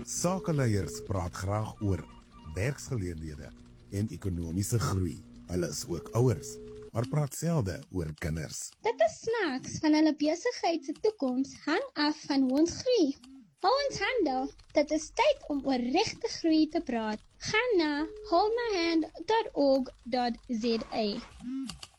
Sakeleiers praat graag oor werksgeleenthede en ekonomiese groei. Hulle is ook ouers, maar praat selde oor kinders. Dit is snaaks van hulle besigheid se toekoms hang af van hoe ons groei. Hou ons hande, dit is tyd om oor regte groei te praat. Gaan na holdmyhand.org.za.